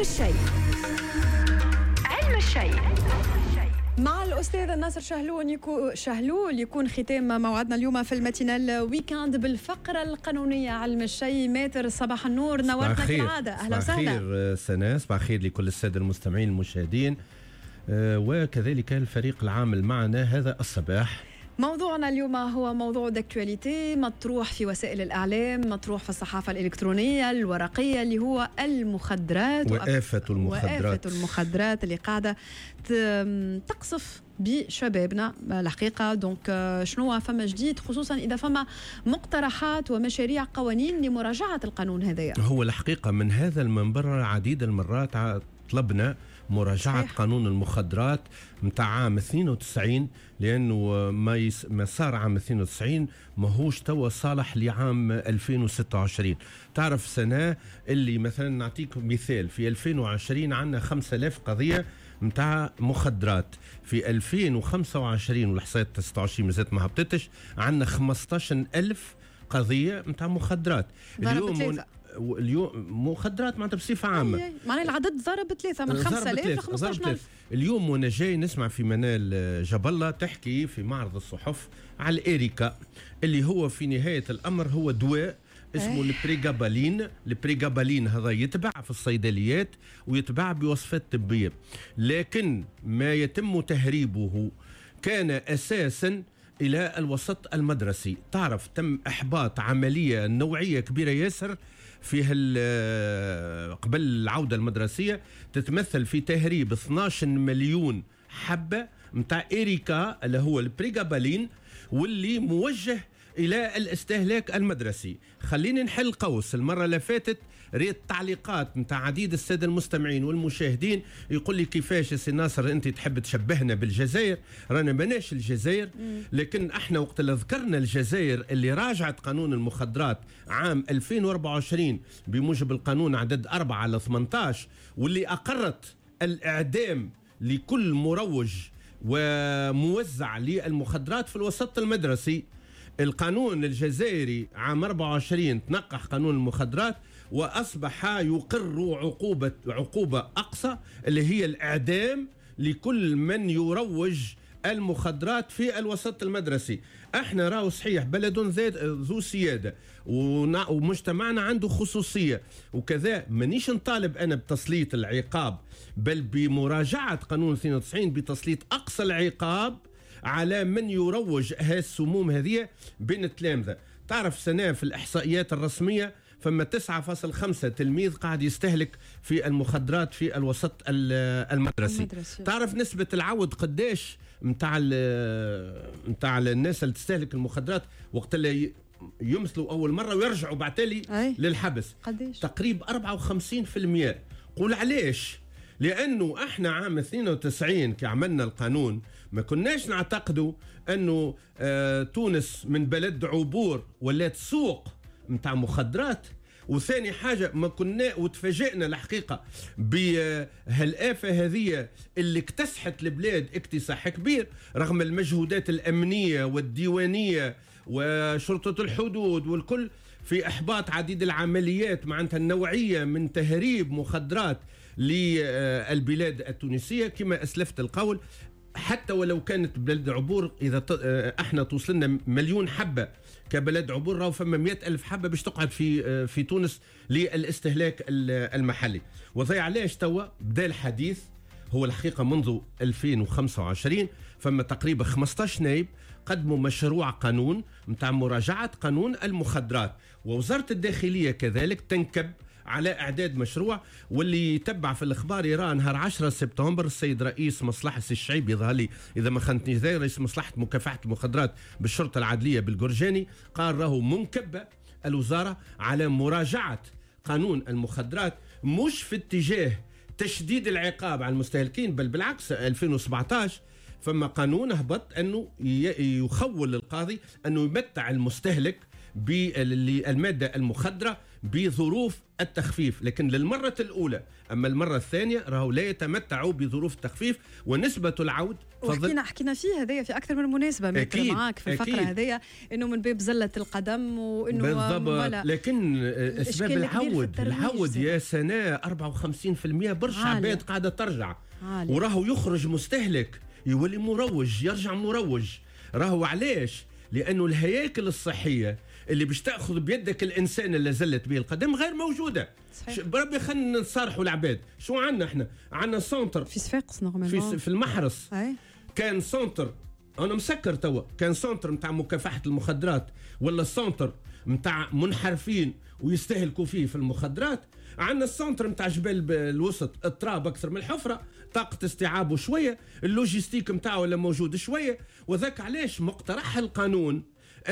الشيء. علم الشيء مع الأستاذ ناصر شهلول يكون ختام موعدنا اليوم في الماتينال ويكاند بالفقرة القانونية. علم الشيء ماتر، صباح النور، نورتنا كالعادة. أهلا وسهلا. صباح الخير سناء، صباح الخير لكل السادة المستمعين المشاهدين وكذلك الفريق العامل معنا هذا الصباح. موضوعنا اليوم هو موضوع داكتواليتي مطروح في وسائل الإعلام، مطروح في الصحافة الإلكترونية الورقية، اللي هو المخدرات وآفة المخدرات اللي قاعدة تقصف بشبابنا الحقيقة. دونك شنو فما جديد، خصوصا إذا فما مقترحات ومشاريع قوانين لمراجعة القانون هذايا؟ هو الحقيقة من هذا المنبر عديد المرات طلبنا مراجعة صحيح. قانون المخدرات متاع عام 92، لأنه ما صار عام 92 ماهوش توا صالح لعام 2026. تعرف سنة اللي مثلا نعطيك مثال، في 2020 عندنا 5000 قضية متاع مخدرات، في 2025 والحصات 26 مازالت ما هبطتش عندنا 15000 قضية متاع مخدرات. اليوم مخدرات معناتها بصفة عامة، معناها العدد ضرب 3 من 5000 ل 15000. اليوم وانا جاي نسمع في منال جبلة تحكي في معرض الصحف على الإيريكا، اللي هو في نهاية الأمر هو دواء اسمه البريغابالين. هذا يتباع في الصيدليات ويتباع بوصفات طبية، لكن ما يتم تهريبه كان أساساً إلى الوسط المدرسي. تعرف تم إحباط عملية نوعية كبيرة ياسر فيها قبل العودة المدرسية، تتمثل في تهريب 12 مليون حبة متاع إيريكا اللي هو البريغابالين، واللي موجه إلى الاستهلاك المدرسي. خليني نحل قوس. المرة اللي فاتت ريت تعليقات متاع عديد السادة المستمعين والمشاهدين يقول لي كيفاش يا سي ناصر أنت تحب تشبهنا بالجزائر؟ رانا مناش الجزائر، لكن احنا وقت اللي ذكرنا الجزائر اللي راجعت قانون المخدرات عام 2024 بموجب القانون عدد 4/18، واللي أقرت الإعدام لكل مروج وموزع للمخدرات في الوسط المدرسي. القانون الجزائري عام 24 تنقح قانون المخدرات وأصبح يقر عقوبة أقصى اللي هي الإعدام لكل من يروج المخدرات في الوسط المدرسي. احنا راهو صحيح بلد ذو سيادة ومجتمعنا عنده خصوصية وكذا، مانيش نطالب أنا بتسليط العقاب، بل بمراجعة قانون 92 بتسليط أقصى العقاب على من يروج هالسموم هذه بين التلامذة. تعرف سنة في الإحصائيات الرسمية فما 9.5 تلميذ قاعد يستهلك في المخدرات في الوسط المدرسي. تعرف نسبة العود قداش متاع الناس اللي تستهلك المخدرات وقت اللي يمثلوا أول مرة ويرجعوا بعتالي للحبس؟ قداش؟ تقريب 54%. قول علاش؟ لأنه احنا عام 92 كي عملنا القانون ما كناش نعتقدوا أنه تونس من بلد عبور ولات سوق متاع مخدرات. وثاني حاجة ما كنا وتفاجئنا الحقيقة بهالآفة هذه اللي اكتسحت البلاد اكتساح كبير رغم المجهودات الأمنية والديوانية وشرطة الحدود والكل في إحباط عديد العمليات معناتها النوعية من تهريب مخدرات للبلاد التونسية. كما أسلفت القول، حتى ولو كانت بلد عبور، إذا احنا توصلنا مليون حبة كبلد عبور، راهو فما 100,000 حبة باش تقعد في تونس للاستهلاك المحلي. وضيع علاش توا بدأ الحديث هو الحقيقة منذ 2025 فما تقريبا 15 نائب قدموا مشروع قانون متاع مراجعة قانون المخدرات، ووزارة الداخلية كذلك تنكب على إعداد مشروع، واللي يتبع في الإخبار يرى نهار 10 سبتمبر السيد رئيس مصلحة الشعيب يظهر لي إذا ما خنتني ذا رئيس مصلحة مكافحة المخدرات بالشرطة العدلية بالجرجاني قال راهو منكبة الوزارة على مراجعة قانون المخدرات، مش في اتجاه تشديد العقاب على المستهلكين، بل بالعكس 2017 فما قانون هبط أنه يخول القاضي أنه يمتع المستهلك بالمادة المخدرة بظروف التخفيف، لكن للمرة الأولى. أما المرة الثانية راهو لا يتمتعوا بظروف التخفيف، ونسبة العود حكينا فيه هذايا في أكثر من مناسبة معاك في الفقرة هذيا، إنه من باب زلة القدم وإنه بالضبط. لكن أسباب العود يا سناء 54% برشا عباد قاعدة ترجع عالي. وراهو يخرج مستهلك يولي مروج، يرجع مروج. راهو علاش؟ لأنه الهياكل الصحية اللي باش تأخذ بيدك الإنسان اللي زلت به القدم غير موجودة. بربي خلينا نصارحوا العباد. شو عندنا احنا؟ عندنا سنتر في صفاقس في المحرص. كان سنتر، أنا مسكر توا، كان سنتر متاع مكافحة المخدرات ولا السنتر متاع منحرفين ويستهلكوا فيه في المخدرات. عندنا السنتر متاع جبال الوسط، التراب أكثر من الحفرة، طاقة استيعابه شوية، اللوجيستيك متاعه ولا موجود شوية. وذاك علاش مقترح القانون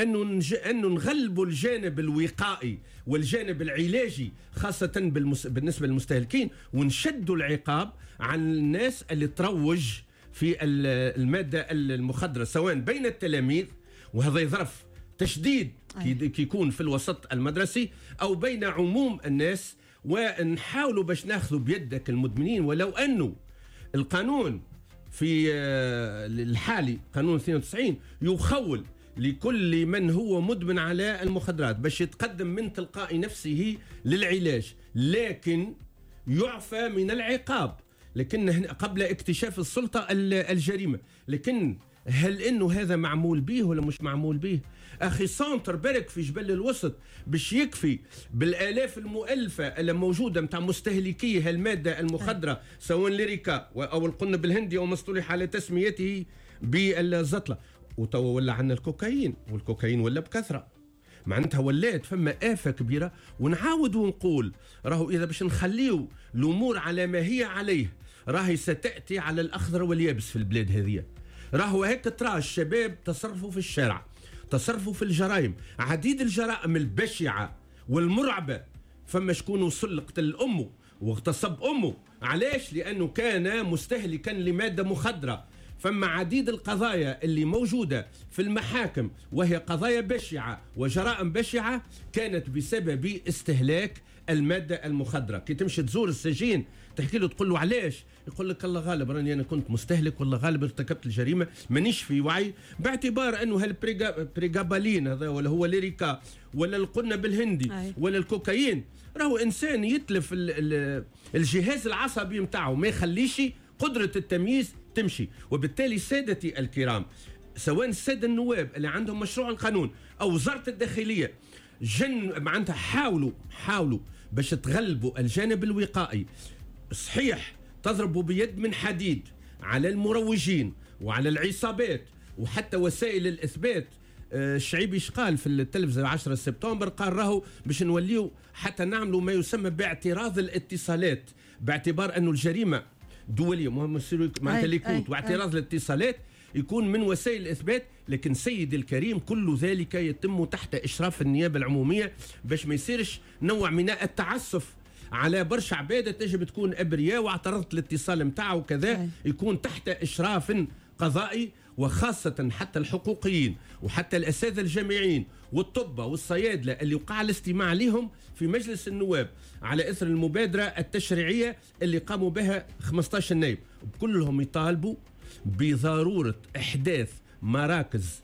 أنه نغلبوا الجانب الوقائي والجانب العلاجي خاصة بالنسبة للمستهلكين، ونشدوا العقاب عن الناس اللي تروج في المادة المخدرة سواء بين التلاميذ، وهذا يظرف تشديد كي يكون في الوسط المدرسي، أو بين عموم الناس. ونحاولوا باش ناخذوا بيدك المدمنين، ولو أنه القانون في الحالي قانون 92 يخول لكل من هو مدمن على المخدرات باش يتقدم من تلقاء نفسه للعلاج، لكن يعفى من العقاب، لكن قبل اكتشاف السلطة الجريمة. لكن هل انه هذا معمول به ولا مش معمول به؟ اخي سنتر برك في جبل الوسط باش يكفي بالالاف المؤلفه اللي موجوده متاع مستهلكي هالماده المخدره سواء ليريكا او القنب الهندي او ما اصطلح على تسميته بالزطله. وتوا ولا عندنا الكوكايين، والكوكايين ولا بكثره، معناتها ولات فما آفة كبيرة. ونعاود ونقول راهو إذا باش نخليو الأمور على ما هي عليه راهي ستأتي على الأخضر واليابس في البلاد هذه. راهو هيك ترى الشباب تصرفوا في الشارع، تصرفوا في الجرائم، عديد الجرائم البشعة والمرعبة. فما شكون وصل قتل أمه واغتصب أمه، علاش؟ لأنه كان مستهلكا لمادة مخدرة. فما عديد القضايا اللي موجودة في المحاكم وهي قضايا بشعة وجرائم بشعة كانت بسبب استهلاك المادة المخدرة. كي تمشي تزور السجين تحكي له تقول له علاش؟ يقول لك الله غالب راني أنا كنت مستهلك، والله غالب ارتكبت الجريمة مانيش في وعي، باعتبار أنه هالبريغابالين هذا ولا هو ليريكا ولا القنب الهندي ولا الكوكايين راهو إنسان يتلف الجهاز العصبي متاعه، ما يخليش قدرة التمييز تمشي. وبالتالي سادتي الكرام، سواء السادة النواب اللي عندهم مشروع القانون أو وزارة الداخلية، معناتها حاولوا باش تغلبوا الجانب الوقائي. صحيح تضربوا بيد من حديد على المروجين وعلى العصابات وحتى وسائل الإثبات. الشعيبي قال في التلفزة 10 سبتمبر، قال راهو باش نوليو حتى نعملوا ما يسمى باعتراض الاتصالات، باعتبار أنه الجريمة دولية معناتها ليكوت، واعتراض الاتصالات يكون من وسائل الإثبات. لكن سيدي الكريم كل ذلك يتم تحت إشراف النيابة العمومية باش ما يصيرش نوع من التعسف على برشا عبادة تجب تكون أبرياء واعترضت الاتصال متاعه وكذا، يكون تحت إشراف قضائي. وخاصة حتى الحقوقيين وحتى الأساتذة الجامعيين والطبة والصيادلة اللي وقع الاستماع لهم في مجلس النواب على إثر المبادرة التشريعية اللي قاموا بها 15 نائب، كلهم يطالبوا بضرورة إحداث مراكز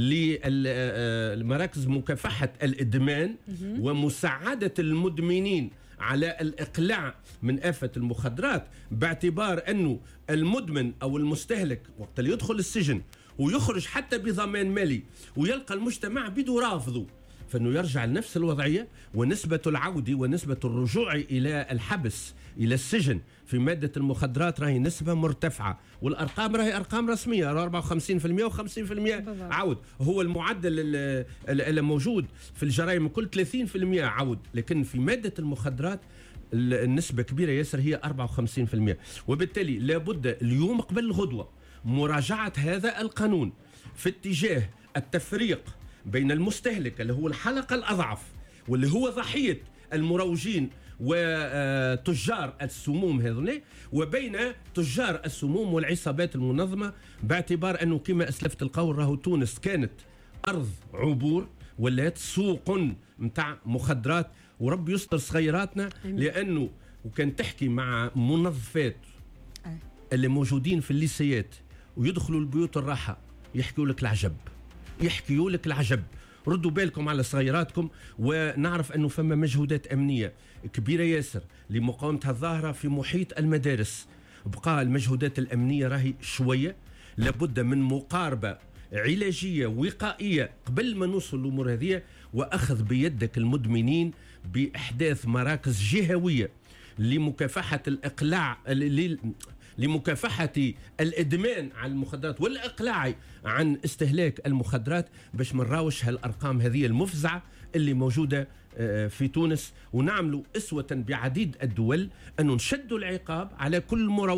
لمراكز مكافحة الإدمان ومساعدة المدمنين على الإقلاع من آفة المخدرات، باعتبار أنه المدمن أو المستهلك وقت اللي يدخل السجن ويخرج حتى بضمان مالي ويلقى المجتمع بده رافضه، فإنه يرجع لنفس الوضعية. ونسبة العودة ونسبة الرجوع إلى الحبس إلى السجن في مادة المخدرات راهي نسبة مرتفعة، والأرقام راهي أرقام رسمية، 54% و50% عود. هو المعدل اللي موجود في الجرائم كل 30% عود، لكن في مادة المخدرات النسبة كبيرة ياسر هي 54%. وبالتالي لابد اليوم قبل الغدوة مراجعة هذا القانون في اتجاه التفريق بين المستهلك اللي هو الحلقة الأضعف واللي هو ضحية المروجين وتجار السموم هذول، وبين تجار السموم والعصابات المنظمة، باعتبار أنه كما أسلفت القول راهو تونس كانت أرض عبور ولات سوق متاع مخدرات ورب يستر صغيراتنا. لانه وكان تحكي مع منظفات اللي موجودين في الليسيات ويدخلوا البيوت الراحه يحكوا لك العجب. ردوا بالكم على صغيراتكم. ونعرف انه فما مجهودات امنيه كبيره ياسر لمقاومه الظاهره في محيط المدارس. بقى المجهودات الامنيه راهي شويه، لابد من مقاربه علاجيه وقائيه قبل ما نوصل للامور هذه، واخذ بيدك المدمنين باحداث مراكز جهويه لمكافحه الاقلاع، لمكافحة الإدمان على المخدرات والإقلاع عن استهلاك المخدرات، باش ما نراوش هالأرقام هذه المفزعة اللي موجودة في تونس، ونعملوا أسوة بعديد الدول أنه نشدوا العقاب على كل